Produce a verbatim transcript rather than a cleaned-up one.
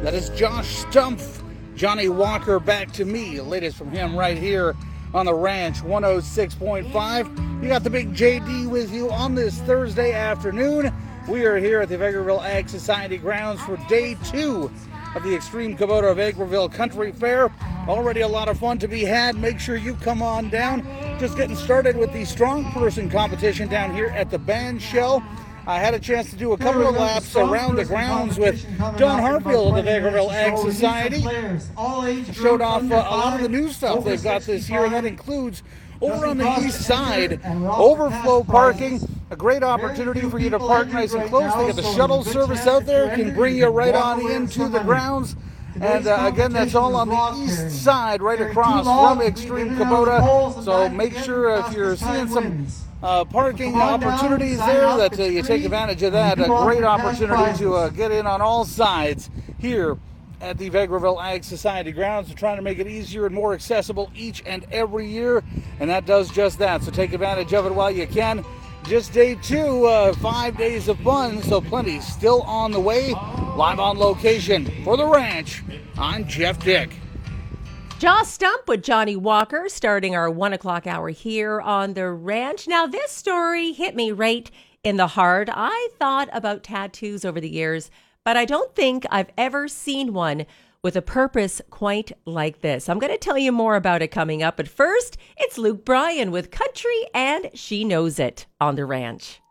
That is Josh Stumpf, Johnny Walker, Back to Me. Latest from him right here on the Ranch one oh six point five. You got the big J D with you on this Thursday afternoon. We are here at the Vegreville Ag Society grounds for day two of the Extreme Kubota Vegreville Country Fair. Already a lot of fun to be had. Make sure you come on down. Just getting started with the strong person competition down here at the band shell. I had a chance to do a couple of laps around the grounds with Don Harfield of the Vegreville Ag Society. Showed off uh, a lot of the new stuff they've got this year, and that includes over on the east side, overflow parking, a great opportunity for you to park nice and close. They get the shuttle service out there, can bring you right on into the grounds. And uh, again, that's all on the east side, right across from Extreme Kubota. So make sure if you're seeing some uh, parking opportunities there that uh, you take advantage of that. A great opportunity to uh, get in on all sides here at the Vegreville Ag Society grounds. We're trying to make it easier and more accessible each and every year, and that does just that. So take advantage of it while you can. Just day two, uh, five days of fun, so plenty still on the way. Live on location for the Ranch, I'm Jeff Dick. Josh Stumpf with Johnny Walker, starting our one o'clock hour here on the Ranch. Now, this story hit me right in the heart. I thought about tattoos over the years, but I don't think I've ever seen one with a purpose quite like this. I'm going to tell you more about it coming up, but first, it's Luke Bryan with Country and She Knows It on the Ranch.